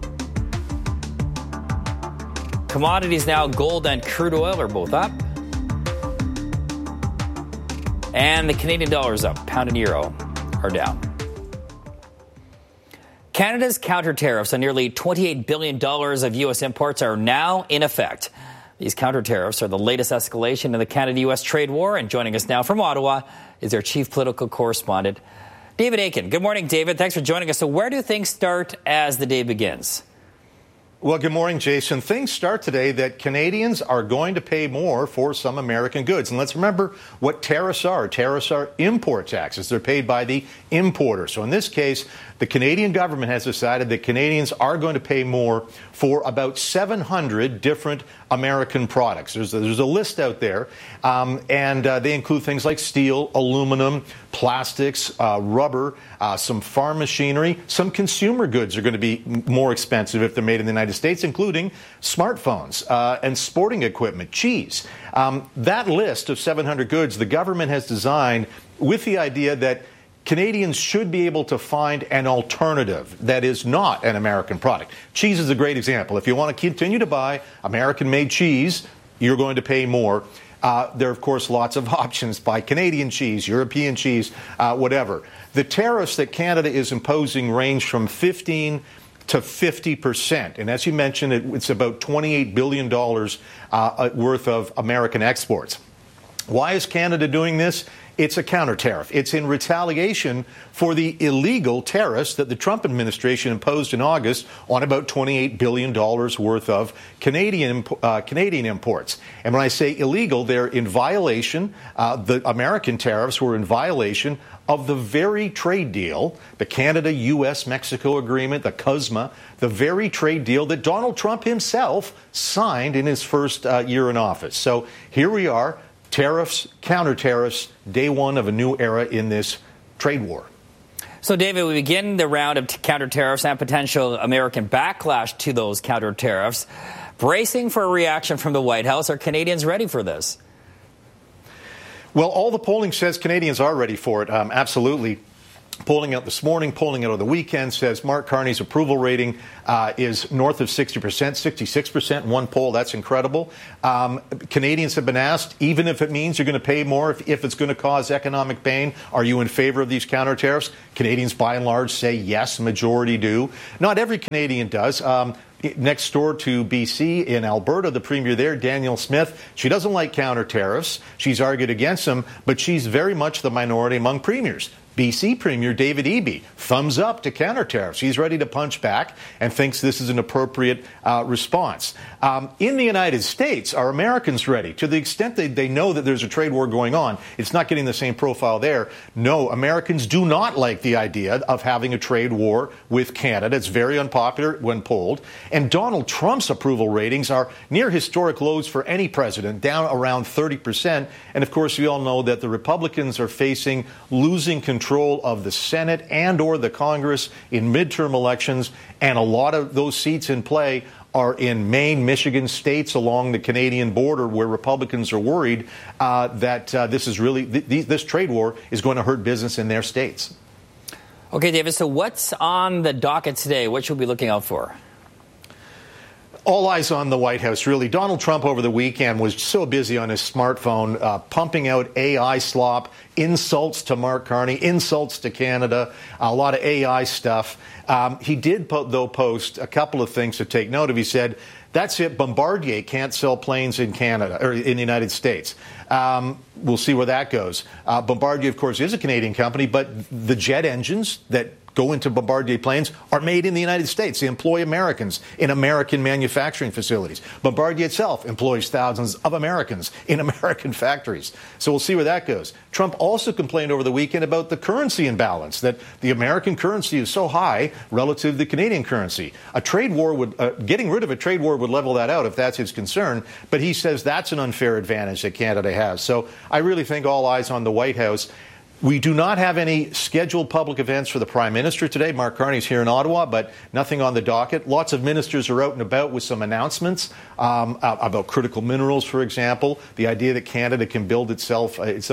Commodities now, gold and crude oil are both up. And the Canadian dollar is up. Pound and euro are down. Canada's counter tariffs on nearly $28 billion of U.S. imports are now in effect. These counter tariffs are the latest escalation in the Canada-U.S. trade war. And joining us now from Ottawa is our chief political correspondent, David Aiken. Good morning, David. Thanks for joining us. So where do things start as the day begins? Well, good morning, Jason. Things start today that Canadians are going to pay more for some American goods. And let's remember what tariffs are. Tariffs are import taxes. They're paid by the importer. So in this case, the Canadian government has decided that Canadians are going to pay more for about 700 different American products. There's a list out there, and they include things like steel, aluminum, plastics, rubber, some farm machinery. Some consumer goods are going to be more expensive if they're made in the United States, including smartphones and sporting equipment, cheese. That list of 700 goods the government has designed with the idea that Canadians should be able to find an alternative that is not an American product. Cheese is a great example. If you want to continue to buy American-made cheese, you're going to pay more. There are, of course, lots of options. Buy Canadian cheese, European cheese, whatever. The tariffs that Canada is imposing range from 15 to 50%. And as you mentioned, it's about $28 billion worth of American exports. Why is Canada doing this? it's a counter tariff. It's in retaliation for the illegal tariffs that the Trump administration imposed in August on about $28 billion worth of Canadian imports. And when I say illegal, they're in violation. The American tariffs were in violation of the very trade deal, the Canada-U.S.-Mexico agreement, the CUSMA, the very trade deal that Donald Trump himself signed in his first year in office. So here we are, tariffs, counter-tariffs, day one of a new era in this trade war. So, David, we begin the round of counter-tariffs and potential American backlash to those counter-tariffs. Bracing for a reaction from the White House. Are Canadians ready for this? Well, all the polling says Canadians are ready for it. Absolutely. Polling out this morning, polling out over the weekend says Mark Carney's approval rating is north of 60%, 66% in one poll. That's incredible. Canadians have been asked, even if it means you're going to pay more, if it's going to cause economic pain, are you in favor of these counter tariffs? Canadians, by and large, say yes. The majority do. Not every Canadian does. Next door to BC in Alberta, the premier there, Danielle Smith, she doesn't like counter tariffs. She's argued against them, but she's very much the minority among premiers. BC Premier David Eby, thumbs up to counter tariffs. He's ready to punch back and thinks this is an appropriate response. In the United States, are Americans ready? To the extent they know that there's a trade war going on, it's not getting the same profile there. No, Americans do not like the idea of having a trade war with Canada. It's very unpopular when polled. And Donald Trump's approval ratings are near historic lows for any president, down around 30%. And of course, we all know that the Republicans are facing losing control of the Senate and or the Congress in midterm elections, and a lot of those seats in play are in Maine, Michigan, states along the Canadian border where Republicans are worried that this trade war is going to hurt business in their states. Okay, David, so what's on the docket today? What should we be looking out for? All eyes on the White House, really. Donald Trump over the weekend was so busy on his smartphone, pumping out AI slop, insults to Mark Carney, insults to Canada, a lot of AI stuff. He did, though, post a couple of things to take note of. He said, that's it, Bombardier can't sell planes in Canada, or in the United States. We'll see where that goes. Bombardier, of course, is a Canadian company, but the jet engines that go into Bombardier planes are made in the United States. They employ Americans in American manufacturing facilities. Bombardier itself employs thousands of Americans in American factories. So we'll see where that goes. Trump also complained over the weekend about the currency imbalance, that the American currency is so high relative to the Canadian currency. A trade war would, getting rid of a trade war would level that out if that's his concern. But he says that's an unfair advantage that Canada has. So I really think all eyes on the White House. We do not have any scheduled public events for the Prime Minister today. Mark Carney's here in Ottawa, but nothing on the docket. Lots of ministers are out and about with some announcements about critical minerals, for example. The idea that Canada can build itself,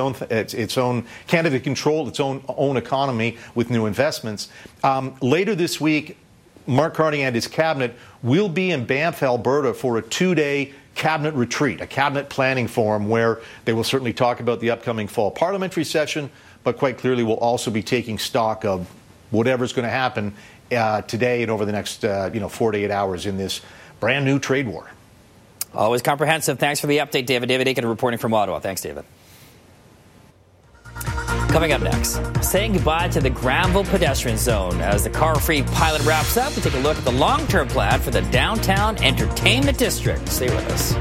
Canada control its own economy with new investments. Later this week, Mark Carney and his cabinet will be in Banff, Alberta for a 2-day cabinet retreat, a cabinet planning forum where they will certainly talk about the upcoming fall parliamentary session, but quite clearly will also be taking stock of whatever's going to happen today and over the next 48 hours in this brand new trade war. Always comprehensive. Thanks for the update, David. David Akin reporting from Ottawa. Thanks, David. Coming up next, saying goodbye to the Granville pedestrian zone. As the car-free pilot wraps up, we take a look at the long-term plan for the downtown entertainment district. Stay with us.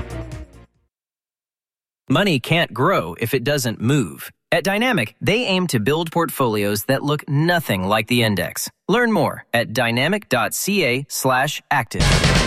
Money can't grow if it doesn't move. At Dynamic, they aim to build portfolios that look nothing like the index. Learn more at dynamic.ca/active.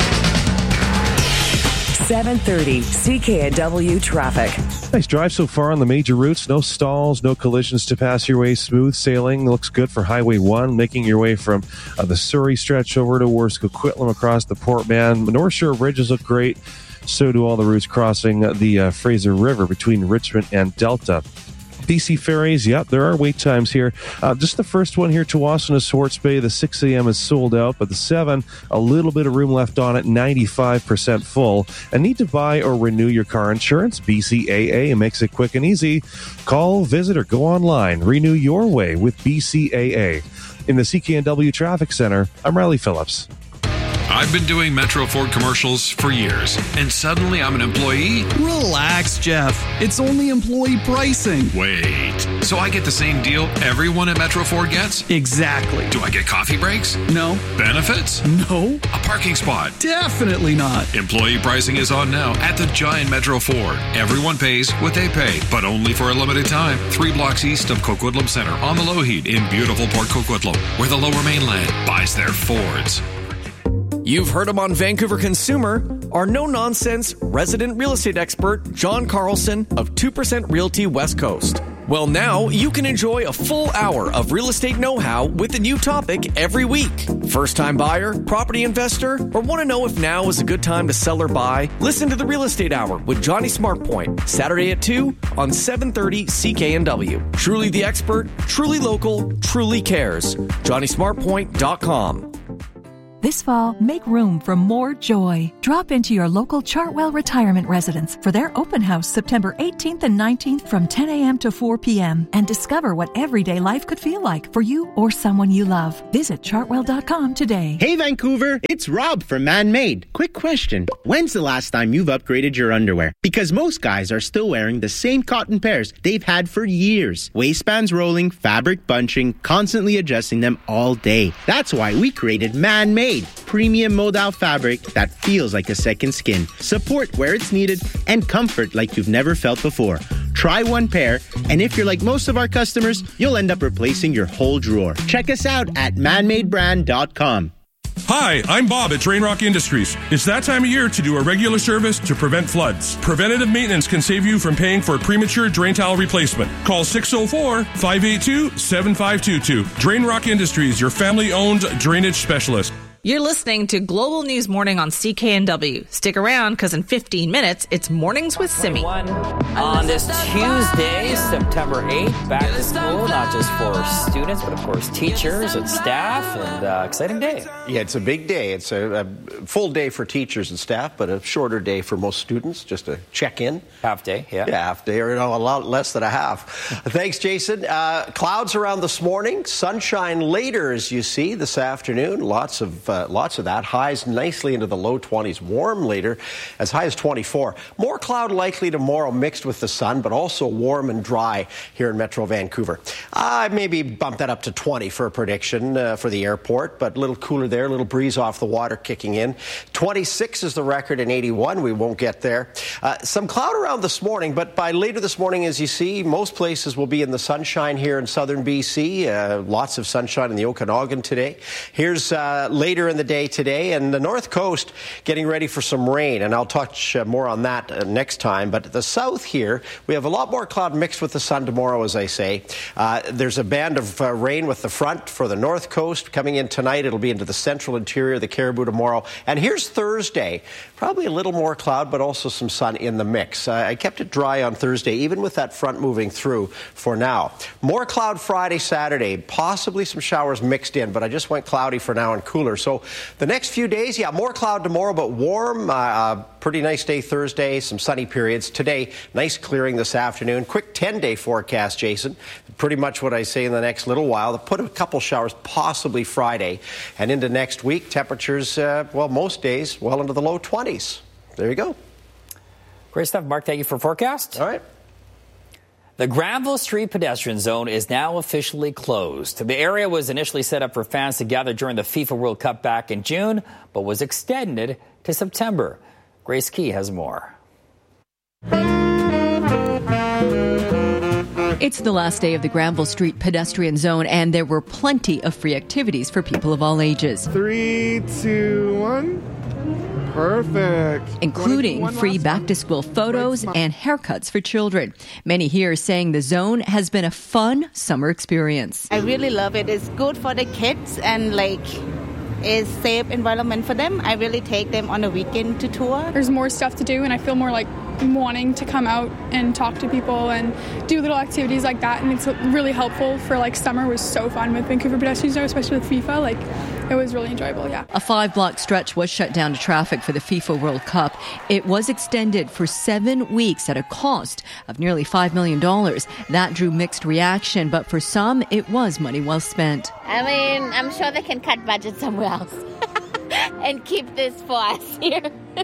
7:30 CKNW traffic. Nice drive so far on the major routes. No stalls, no collisions to pass your way. Smooth sailing looks good for Highway 1, making your way from the Surrey stretch over towards Coquitlam across the Port Mann. North Shore bridges look great. So do all the routes crossing the Fraser River between Richmond and Delta. BC ferries, yep, there are wait times here. Just the first one here to Wasson Swartz Bay, the 6 a.m. is sold out, but the 7, a little bit of room left on it, 95% full. And need to buy or renew your car insurance? BCAA makes it quick and easy. Call, visit, or go online. Renew your way with BCAA. In the CKNW Traffic Center, I'm Riley Phillips. I've been doing Metro Ford commercials for years, and suddenly I'm an employee? Relax, Jeff. It's only employee pricing. Wait, so I get the same deal everyone at Metro Ford gets? Exactly. Do I get coffee breaks? No. Benefits? No. A parking spot? Definitely not. Employee pricing is on now at the giant Metro Ford. Everyone pays what they pay, but only for a limited time. 3 blocks east of Coquitlam Center on the Lougheed in beautiful Port Coquitlam, where the Lower Mainland buys their Fords. You've heard him on Vancouver Consumer. Our no-nonsense resident real estate expert, John Carlson of 2% Realty West Coast. Well, now you can enjoy a full hour of real estate know-how with a new topic every week. First-time buyer, property investor, or want to know if now is a good time to sell or buy? Listen to the Real Estate Hour with Johnny Smartpoint, Saturday at 2 on 730 CKNW. Truly the expert, truly local, truly cares. JohnnySmartPoint.com. This fall, make room for more joy. Drop into your local Chartwell Retirement Residence for their open house September 18th and 19th from 10 a.m. to 4 p.m. and discover what everyday life could feel like for you or someone you love. Visit chartwell.com today. Hey Vancouver, it's Rob from Man Made. Quick question. When's the last time you've upgraded your underwear? Because most guys are still wearing the same cotton pairs they've had for years. Waistbands rolling, fabric bunching, constantly adjusting them all day. That's why we created Man Made. Premium modal fabric that feels like a second skin. Support where it's needed and comfort like you've never felt before. Try one pair, and if you're like most of our customers, you'll end up replacing your whole drawer. Check us out at manmadebrand.com. Hi, I'm Bob at Drain Rock Industries. It's that time of year to do a regular service to prevent floods. Preventative maintenance can save you from paying for a premature drain tile replacement. Call 604-582-7522. Drain Rock Industries, your family-owned drainage specialist. You're listening to Global News Morning on CKNW. Stick around, because in 15 minutes, it's Mornings with Simi. On this Tuesday, September 8th, back to school, not just for students, but of course teachers and staff, and exciting day. Yeah, it's a big day. It's a full day for teachers and staff, but a shorter day for most students, just a check-in. Half day, yeah. Yeah, half day, or a lot less than a half. Thanks, Jason. Clouds around this morning, sunshine later, as you see, this afternoon. Lots of that. Highs nicely into the low 20s. Warm later, as high as 24. More cloud likely tomorrow mixed with the sun, but also warm and dry here in Metro Vancouver. Maybe bump that up to 20 for a prediction for the airport, but a little cooler there, a little breeze off the water kicking in. 26 is the record in 81. We won't get there. Some cloud around this morning, but by later this morning, as you see, most places will be in the sunshine here in southern BC. Lots of sunshine in the Okanagan today. Here's later in the day today, and the north coast getting ready for some rain, and I'll touch more on that next time. But the south here, we have a lot more cloud mixed with the sun tomorrow, as I say. There's a band of rain with the front for the north coast coming in tonight. It'll be into the central interior, the Caribou tomorrow. And here's Thursday. Probably a little more cloud, but also some sun in the mix. I kept it dry on Thursday, even with that front moving through for now. More cloud Friday, Saturday, possibly some showers mixed in, but I just went cloudy for now and cooler. So the next few days, more cloud tomorrow, but warm. Pretty nice day Thursday, some sunny periods. Today, nice clearing this afternoon. Quick 10-day forecast, Jason. Pretty much what I say in the next little while. They'll put a couple showers possibly Friday. And into next week, temperatures, most days, well into the low 20s. There you go. Great stuff, Mark. Thank you for forecast. All right. The Granville Street pedestrian zone is now officially closed. The area was initially set up for fans to gather during the FIFA World Cup back in June, but was extended to September. Grace Key has more. It's the last day of the Granville Street pedestrian zone, and there were plenty of free activities for people of all ages. 3, 2, 1. Perfect. Including free back-to-school photos and haircuts for children. Many here saying the zone has been a fun summer experience. I really love it. It's good for the kids and it's safe environment for them. I really take them on a weekend to tour. There's more stuff to do, and I feel more like wanting to come out and talk to people and do little activities like that, and it's really helpful for summer. Was so fun with Vancouver Pedestrian Zone, especially with FIFA. It was really enjoyable, yeah. A 5-block stretch was shut down to traffic for the FIFA World Cup. It was extended for 7 weeks at a cost of nearly $5 million. That drew mixed reaction, but for some, it was money well spent. I mean, I'm sure they can cut budget somewhere else. and keep this for us here.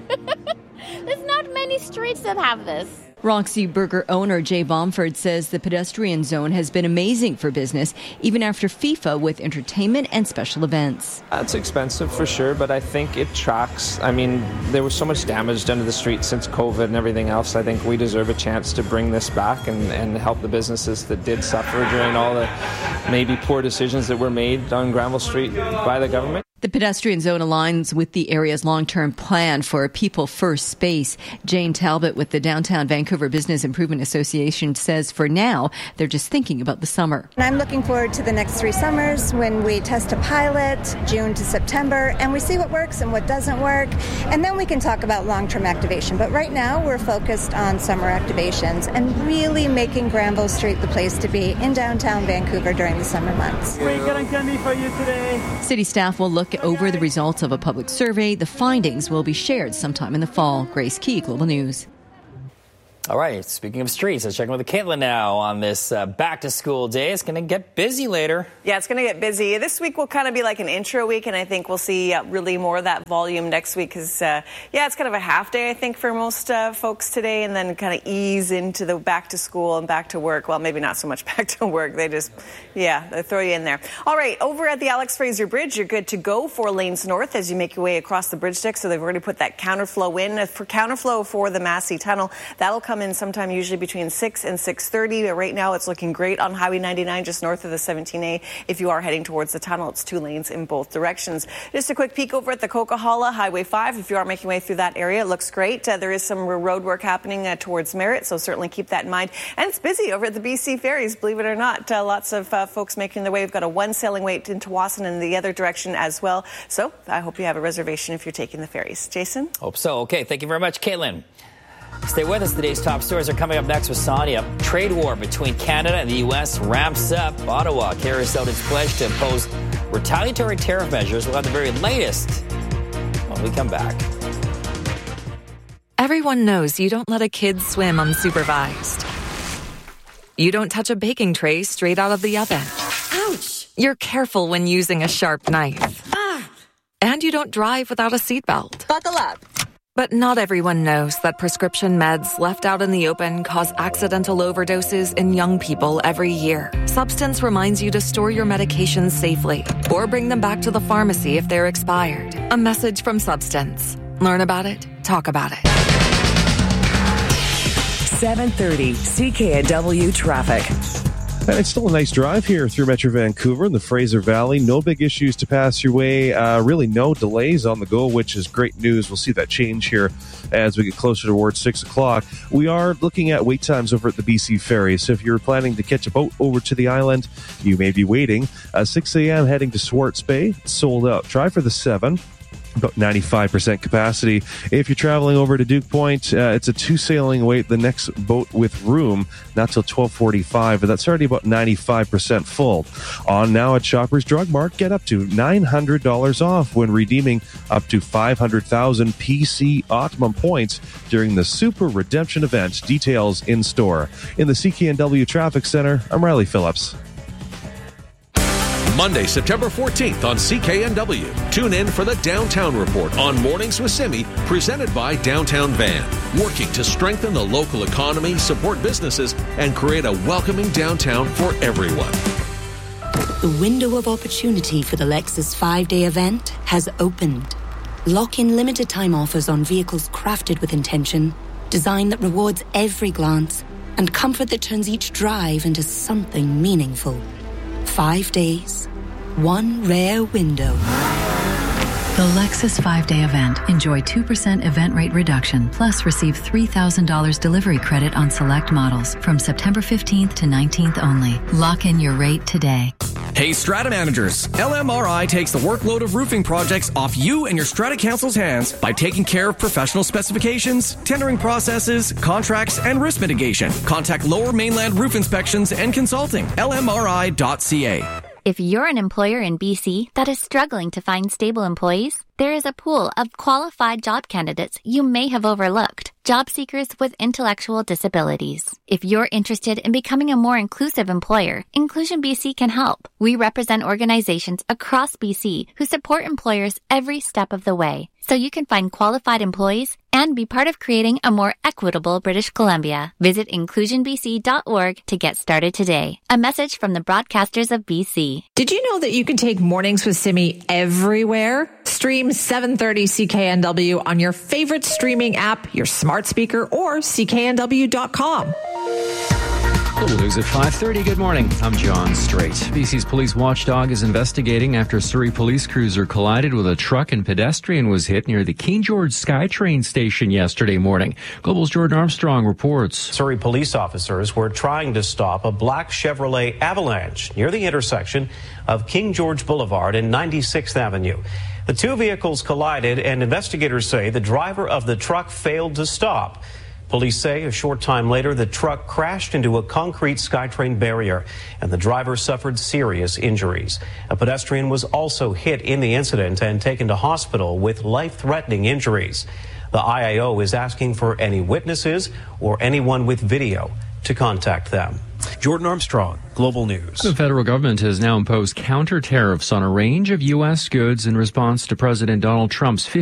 There's not many streets that have this. Roxy Burger owner Jay Bomford says the pedestrian zone has been amazing for business, even after FIFA with entertainment and special events. It's expensive for sure, but I think it tracks. I mean, there was so much damage done to the street since COVID and everything else. I think we deserve a chance to bring this back and help the businesses that did suffer during all the maybe poor decisions that were made on Granville Street by the government. The pedestrian zone aligns with the area's long-term plan for a people-first space. Jane Talbot with the Downtown Vancouver Business Improvement Association says for now, they're just thinking about the summer. And I'm looking forward to the next 3 summers when we test a pilot, June to September, and we see what works and what doesn't work. And then we can talk about long-term activation. But right now, we're focused on summer activations and really making Granville Street the place to be in downtown Vancouver during the summer months. We're getting candy for you today. City staff will look over the results of a public survey. The findings will be shared sometime in the fall. Grace Key, Global News. All right, speaking of streets, let's check in with Caitlin now on this back-to-school day. It's going to get busy later. Yeah, it's going to get busy. This week will kind of be like an intro week, and I think we'll see really more of that volume next week because, it's kind of a half day, I think, for most folks today, and then kind of ease into the back-to-school and back to work. Well, maybe not so much back to work. They just, they throw you in there. All right, over at the Alex Fraser Bridge, you're good to go 4 lanes north as you make your way across the bridge deck, so they've already put that counterflow in. For counterflow for the Massey Tunnel, that'll come in sometime usually between 6 and 6:30. But right now it's looking great on Highway 99 just north of the 17A. If you are heading towards the tunnel, it's 2 lanes in both directions. Just a quick peek over at the Coquihalla Highway 5. If you are making your way through that area, it looks great. There is some road work happening towards Merritt, so certainly keep that in mind. And it's busy over at the BC Ferries, believe it or not. Lots of folks making their way. We've got a 1 sailing wait into Tsawwassen in the other direction as well. So I hope you have a reservation if you're taking the ferries. Jason? Hope so. Okay, thank you very much, Caitlin. Stay with us. Today's top stories are coming up next with Sonia. Trade war between Canada and the U.S. ramps up. Ottawa carries out its pledge to impose retaliatory tariff measures. We'll have the very latest when we come back. Everyone knows you don't let a kid swim unsupervised. You don't touch a baking tray straight out of the oven. Ouch! You're careful when using a sharp knife. Ah! And you don't drive without a seatbelt. Buckle up. But not everyone knows that prescription meds left out in the open cause accidental overdoses in young people every year. Substance reminds you to store your medications safely or bring them back to the pharmacy if they're expired. A message from Substance. Learn about it, talk about it. 7:30 CKNW traffic. And it's still a nice drive here through Metro Vancouver in the Fraser Valley. No big issues to pass your way. Really no delays on the go, which is great news. We'll see that change here as we get closer towards 6 o'clock. We are looking at wait times over at the BC Ferry. So if you're planning to catch a boat over to the island, you may be waiting. 6 a.m. heading to Swartz Bay. Sold out. Try for the 7. About 95% capacity. If you're traveling over to Duke Point, it's a 2 sailing wait. The next boat with room, not till 12:45, but that's already about 95% full. On now at Shoppers Drug Mart, get up to $900 off when redeeming up to 500,000 PC Optimum points during the Super Redemption event. Details in store. In the CKNW Traffic Center, I'm Riley Phillips. Monday, September 14th on CKNW. Tune in for the Downtown Report on Mornings with Simi, presented by Downtown Van, working to strengthen the local economy, support businesses, and create a welcoming downtown for everyone. The window of opportunity for the Lexus 5-day event has opened. Lock in limited time offers on vehicles crafted with intention, design that rewards every glance, and comfort that turns each drive into something meaningful. 5 days, one rare window. The Lexus 5-day event. Enjoy 2% event rate reduction, plus receive $3,000 delivery credit on select models from September 15th to 19th only. Lock in your rate today. Hey, Strata managers, LMRI takes the workload of roofing projects off you and your Strata Council's hands by taking care of professional specifications, tendering processes, contracts, and risk mitigation. Contact Lower Mainland Roof Inspections and Consulting, lmri.ca. If you're an employer in BC that is struggling to find stable employees, there is a pool of qualified job candidates you may have overlooked. Job seekers with intellectual disabilities. If you're interested in becoming a more inclusive employer, Inclusion BC can help. We represent organizations across BC who support employers every step of the way, so you can find qualified employees and be part of creating a more equitable British Columbia. Visit inclusionbc.org to get started today. A message from the broadcasters of BC. Did you know that you can take Mornings with Simi everywhere? Stream 730 CKNW on your favorite streaming app, your smart speaker, or cknw.com. Global News at 5:30. Good morning. I'm John Strait. BC's police watchdog is investigating after Surrey police cruiser collided with a truck and pedestrian was hit near the King George SkyTrain station yesterday morning. Global's Jordan Armstrong reports. Surrey police officers were trying to stop a black Chevrolet Avalanche near the intersection of King George Boulevard and 96th Avenue. The two vehicles collided, and investigators say the driver of the truck failed to stop. Police say a short time later, the truck crashed into a concrete SkyTrain barrier, and the driver suffered serious injuries. A pedestrian was also hit in the incident and taken to hospital with life-threatening injuries. The IAO is asking for any witnesses or anyone with video to contact them. Jordan Armstrong, Global News. The federal government has now imposed counter tariffs on a range of U.S. goods in response to President Donald Trump's